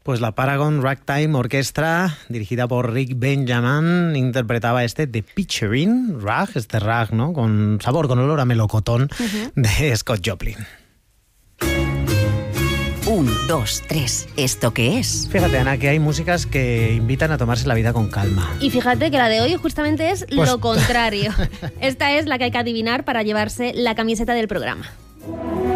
Pues la Paragon Ragtime Orchestra, dirigida por Rick Benjamin, interpretaba The Picturing Rag, este rag, ¿no? Con sabor, con olor a melocotón, de Scott Joplin. 1, 2, 3. ¿Esto qué es? Fíjate, Ana, que hay músicas que invitan a tomarse la vida con calma. Y fíjate que la de hoy justamente es lo contrario. Esta es la que hay que adivinar para llevarse la camiseta del programa.